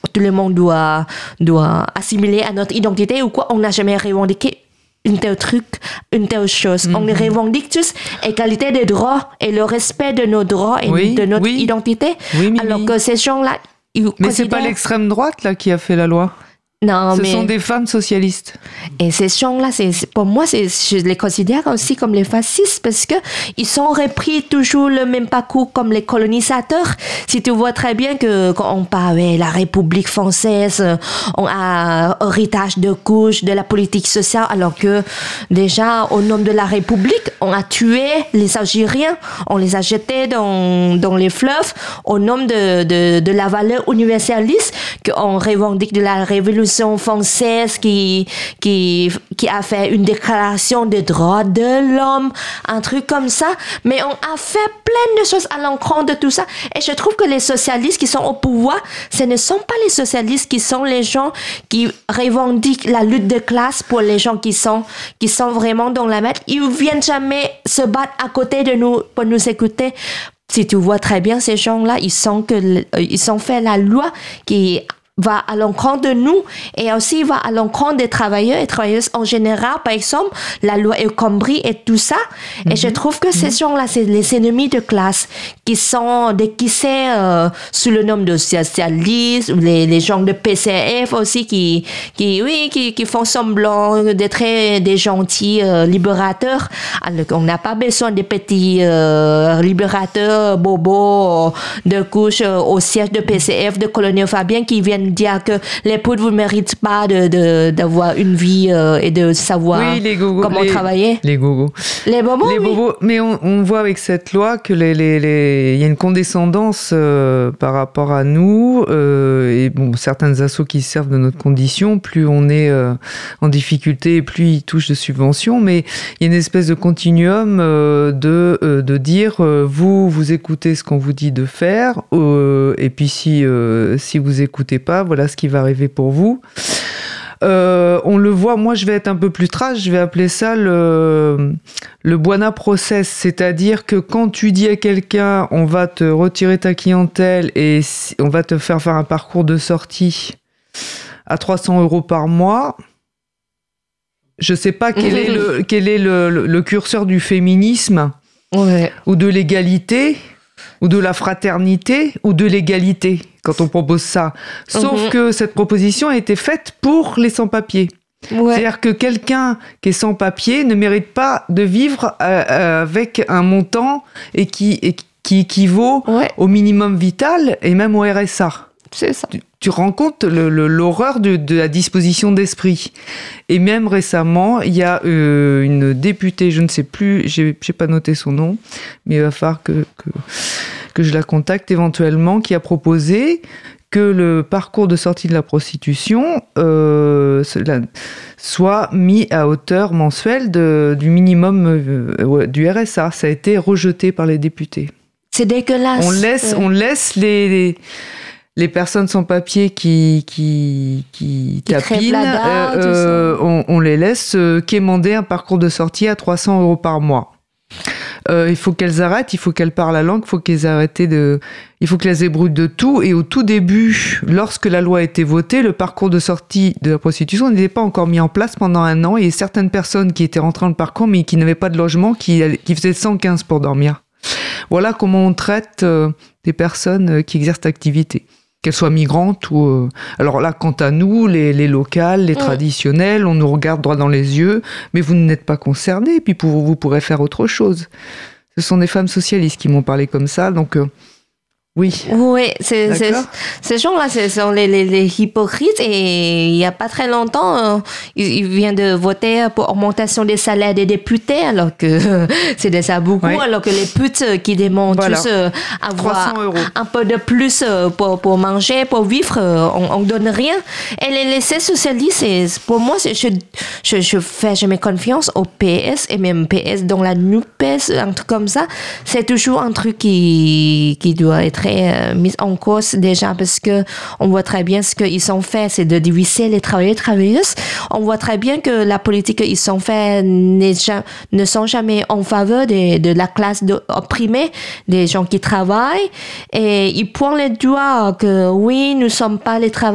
tout le monde doit assimiler à notre identité ou quoi. On n'a jamais revendiqué une telle truc, une telle chose. On revendique tous égalité des droits et le respect de nos droits et de notre identité. Alors que ces gens-là, mais c'est pas l'extrême droite là qui a fait la loi. Non, Ce sont des femmes socialistes. Et ces gens-là, pour moi, je les considère aussi comme les fascistes parce que ils sont repris toujours le même parcours comme les colonisateurs. Si tu vois très bien que quand on parle de la République française, on a héritage de couche de la politique sociale, alors que déjà au nom de la République, on a tué les Algériens, on les a jetés dans les fleuves au nom de la valeur universaliste qu'on revendique de la Révolution française qui a fait une déclaration des droits de l'homme, un truc comme ça, mais on a fait plein de choses à l'encontre de tout ça. Et je trouve que les socialistes qui sont au pouvoir, ce ne sont pas les socialistes qui sont les gens qui revendiquent la lutte de classe pour les gens qui sont vraiment dans la merde. Ils viennent jamais se battre à côté de nous pour nous écouter. Si tu vois très bien ces gens-là, ils ont fait la loi qui va à l'encontre de nous et aussi va à l'encontre des travailleurs et travailleuses en général. Par exemple, la loi El Khomri et tout ça. Et je trouve que ces gens-là, c'est les ennemis de classe qui sont déguisés sous le nom de socialistes, ou les gens de PCF aussi qui font semblant d'être des gentils libérateurs. Alors qu'on n'a pas besoin des petits libérateurs bobos de couche au siège de PCF, de Colonel Fabien qui viennent dire que les poudres vous méritent pas d'avoir une vie et de savoir comment travailler. Les gogos. Les bobos. Les bobos. Mais on voit avec cette loi que il y a une condescendance par rapport à nous et bon, certaines assos qui servent de notre condition, plus on est en difficulté, plus ils touchent de subventions, mais il y a une espèce de continuum de dire vous écoutez ce qu'on vous dit de faire et puis si vous écoutez pas, voilà ce qui va arriver pour vous. On le voit, moi je vais être un peu plus trash, je vais appeler ça le Buana Process, c'est-à-dire que quand tu dis à quelqu'un on va te retirer ta clientèle et on va te faire un parcours de sortie à 300 € par mois, je sais pas quel est le curseur du féminisme ou de l'égalité ou de la fraternité ou de l'égalité quand on propose ça. Sauf que cette proposition a été faite pour les sans-papiers. C'est-à-dire que quelqu'un qui est sans-papier ne mérite pas de vivre avec un montant et qui équivaut au minimum vital et même au RSA. C'est ça. Tu rends compte l'horreur de la disposition d'esprit. Et même récemment, il y a une députée, je ne sais plus, j'ai pas noté son nom, mais il va falloir que je la contacte éventuellement, qui a proposé que le parcours de sortie de la prostitution soit mis à hauteur mensuelle du minimum du RSA. Ça a été rejeté par les députés. C'est dégueulasse. On laisse les personnes sans papier qui tapinent, on les laisse quémander un parcours de sortie à 300 € par mois. Il faut qu'elles arrêtent, il faut qu'elles parlent la langue, il faut qu'elles ébrouillent de tout. Et au tout début, lorsque la loi a été votée, le parcours de sortie de la prostitution n'était pas encore mis en place pendant 1 an. Et certaines personnes qui étaient rentrées dans le parcours, mais qui n'avaient pas de logement, qui faisaient 115 pour dormir. Voilà comment on traite des personnes qui exercent l'activité. Qu'elles soient migrantes ou... Alors là, quant à nous, les locales, les traditionnels, on nous regarde droit dans les yeux, mais vous n'êtes pas concernés, puis vous pourrez faire autre chose. Ce sont des femmes socialistes qui m'ont parlé comme ça, donc... Oui. Oui, ces gens-là, ce sont les hypocrites et il n'y a pas très longtemps, ils viennent de voter pour augmentation des salaires des députés alors que c'est déjà beaucoup, alors que les putes qui demandent tous avoir un peu de plus pour manger, pour vivre, on donne rien. Et les socialistes, pour moi, je mets confiance au PS et même PS dans la NUPES, un truc comme ça. C'est toujours un truc qui doit être mise en cause déjà parce que on voit très bien ce qu'ils ont fait, c'est de diviser les travailleurs et travailleuses. On voit très bien que la politique qu'ils ont fait ne sont jamais en faveur de la classe opprimée, des gens qui travaillent, et ils pointent les doigts que oui, nous sommes pas les travailleurs